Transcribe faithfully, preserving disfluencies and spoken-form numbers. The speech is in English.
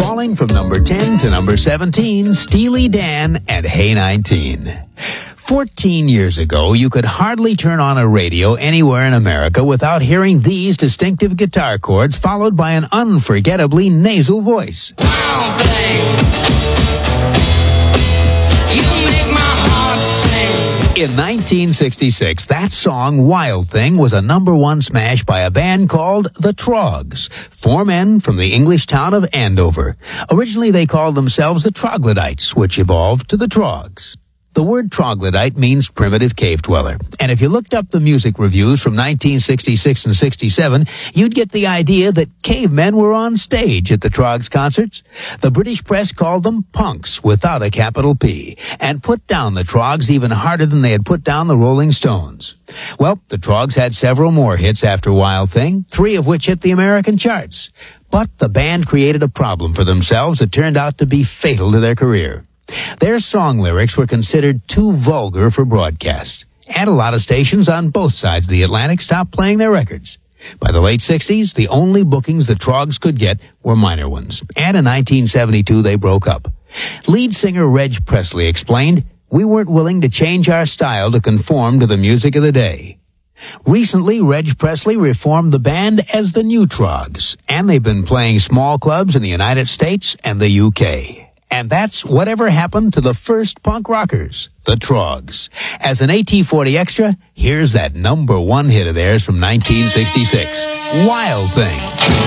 Falling from number ten to number seventeen, Steely Dan and Hey nineteen. Fourteen years ago, you could hardly turn on a radio anywhere in America without hearing these distinctive guitar chords followed by an unforgettably nasal voice. Wild thing, you make my heart sing. In nineteen sixty-six, that song, Wild Thing, was a number one smash by a band called The Troggs, four men from the English town of Andover. Originally, they called themselves the Troglodytes, which evolved to the Troggs. The word troglodyte means primitive cave dweller, and if you looked up the music reviews from nineteen sixty-six and sixty-seven, you'd get the idea that cavemen were on stage at the Troggs concerts. The British press called them punks without a capital P, and put down the Troggs even harder than they had put down the Rolling Stones. Well, the Troggs had several more hits after Wild Thing, three of which hit the American charts. But the band created a problem for themselves that turned out to be fatal to their career. Their song lyrics were considered too vulgar for broadcast, and a lot of stations on both sides of the Atlantic stopped playing their records. By the late sixties, the only bookings the Troggs could get were minor ones, and in nineteen seventy-two they broke up. Lead singer Reg Presley explained, "We weren't willing to change our style to conform to the music of the day." Recently, Reg Presley reformed the band as the New Troggs, and they've been playing small clubs in the United States and the U K. And that's whatever happened to the first punk rockers, the Troggs. As an A T forty extra, here's that number one hit of theirs from nineteen sixty-six, Wild Thing.